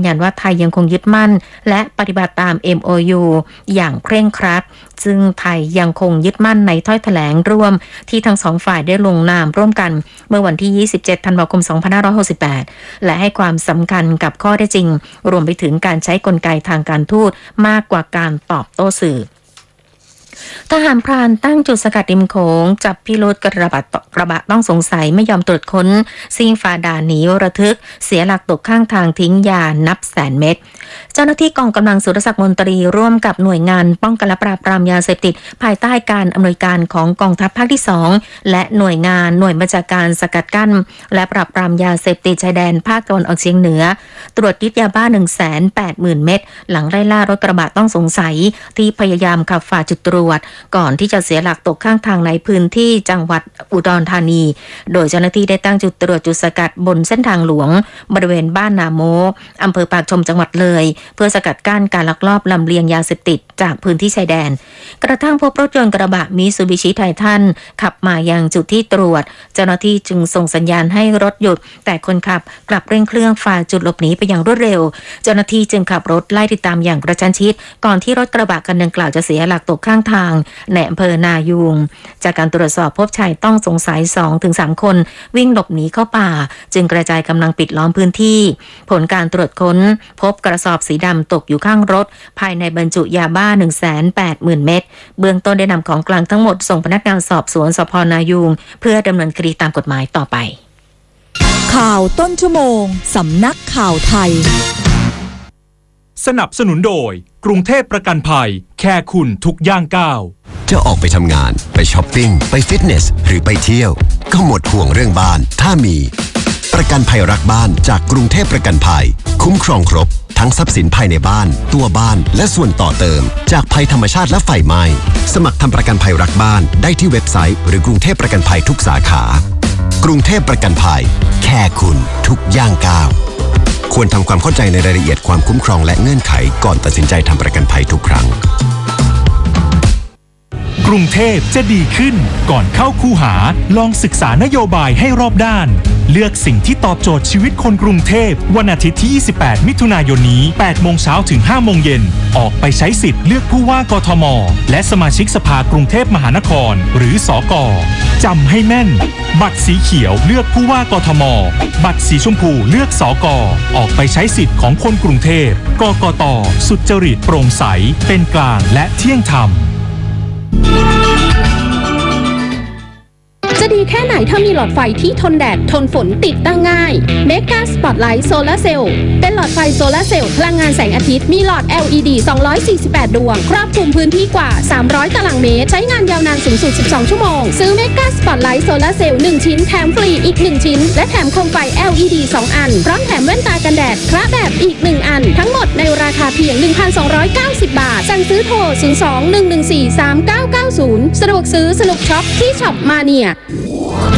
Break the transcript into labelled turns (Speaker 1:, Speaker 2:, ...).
Speaker 1: ยันว่าไทยยังคงยึดมั่นและปฏิบัติตาม MOU อย่างเคร่งครัดซึ่งไทยยังคงยึดมั่นในถ้อยแถลงร่วมที่ทั้งสองฝ่ายได้ลงนามร่วมกันเมื่อวันที่ 27 ธันวาคม 2568 และให้ความสำคัญกับข้อเท็จจริงรวมไปถึงการใช้กลไกทางการทูตมากกว่าการตอบโต้สื่อทหารพรานตั้งจุดสกัดริมโขงจับพิรุธกระบะต้องสงสัยไม่ยอมตรวจค้นซิ่งฝ่าด่านหนีระทึกเสียหลักตกข้างทางทิ้งยานับแสนเม็ดเจ้าหน้าที่กองกำลังสุรศักดิ์มนตรีร่วมกับหน่วยงานป้องกันและปราบปรามยาเสพติดภายใต้การอำนวยการของกองทัพภาคที่2และหน่วยบัญชาการสกัดกั้นและปราบปรามยาเสพติดชายแดนภาคตะวันออกเฉียงเหนือตรวจยึดยาบ้า 180,000 เม็ดหลังไล่ล่ารถกระบะต้องสงสัยที่พยายามขับฝ่าจุดตรวจก่อนที่จะเสียหลักตกข้างทางในพื้นที่จังหวัดอุดรธานีโดยเจ้าหน้าที่ได้ตั้งจุดตรวจจุดสกัดบนเส้นทางหลวงบริเวณบ้านนาโมอำเภอปากชมจังหวัดเลยเพื่อสกัดกั้นการลักลอบลำเลียงยาเสพติดจากพื้นที่ชายแดนกระทั่งพบรถยนต์กระบะมิตซูบิชิไททันขับมายังจุดที่ตรวจเจ้าหน้าที่จึงส่งสัญญาณให้รถหยุดแต่คนขับกลับเร่งเครื่องฝ่าจุดหลบหนีไปอย่างรวดเร็วเจ้าหน้าที่จึงขับรถไล่ติดตามอย่างกระชั้นชิดก่อนที่รถกระบะคันดังกล่าวจะเสียหลักตกข้างทางในอำเภอนายูงจากการตรวจสอบพบชายต้องสงสัย 2-3 คนวิ่งหลบหนีเข้าป่าจึงกระจายกำลังปิดล้อมพื้นที่ผลการตรวจค้นพบกระสอบสีดำตกอยู่ข้างรถภายในบรรจุยาบ้า 180,000 เม็ดเบื้องต้นได้นำของกลางทั้งหมดส่งพนักงานสอบสวนสภ.นายูงเพื่อดำเนินคดีตามกฎหมายต่อไป
Speaker 2: ข่าวต้นชั่วโมงสำนักข่าวไทย
Speaker 3: สนับสนุนโดยกรุงเทพประกันภัยแค่คุณทุกย่างก้าว
Speaker 4: จะออกไปทำงานไปช้อปปิ้งไปฟิตเนสหรือไปเที่ยวก็หมดห่วงเรื่องบ้านถ้ามีประกันภัยรักบ้านจากกรุงเทพประกันภัยคุ้มครองครบทั้งทรัพย์สินภายในบ้านตัวบ้านและส่วนต่อเติมจากภัยธรรมชาติและไฟไหม้สมัครทำประกันภัยรักบ้านได้ที่เว็บไซต์หรือกรุงเทพประกันภัยทุกสาขากรุงเทพประกันภัยแค่คุณทุกย่างก้าวควรทำความเข้าใจในรายละเอียดความคุ้มครองและเงื่อนไขก่อนตัดสินใจทำประกันภัยทุกครั้ง
Speaker 3: กรุงเทพจะดีขึ้นก่อนเข้าคูหาลองศึกษานโยบายให้รอบด้านเลือกสิ่งที่ตอบโจทย์ชีวิตคนกรุงเทพวันอาทิตย์ที่ 28 มิถุนายนนี้ 8 โมงเช้าถึง 5 โมงเย็นออกไปใช้สิทธิ์เลือกผู้ว่ากทมและสมาชิกสภากรุงเทพมหานครหรือสก.จำให้แม่นบัตรสีเขียวเลือกผู้ว่ากทมบัตรสีชมพูเลือกสก.ออกไปใช้สิทธิ์ของคนกรุงเทพกกต.สุจริตโปร่งใสเป็นกลางและเที่ยงธรรม
Speaker 5: จะดีแค่ไหนถ้ามีหลอดไฟที่ทนแดดทนฝนติดตั้งง่าย Mega Spotlight Solar Cell เป็นหลอดไฟโซลาร์เซลล์พลังงานแสงอาทิตย์มีหลอด LED 248 ดวงครอบคลุมพื้นที่กว่า300 ตารางเมตรใช้งานยาวนานสูงสุด12 ชั่วโมงซื้อ Mega Spotlight Solar Cell 1 ชิ้นแถมฟรีอีก1ชิ้นและแถมโคมไฟ LED 2 อันพร้อมแถมแว่นตากันแดดคระแบบอีก1อันทั้งหมดในราคาเพียง 1,290 บาทสั่งซื้อโทร 02-114-3990 สะดวกซื้อสนุกช็อปที่ช็อปมาเนีย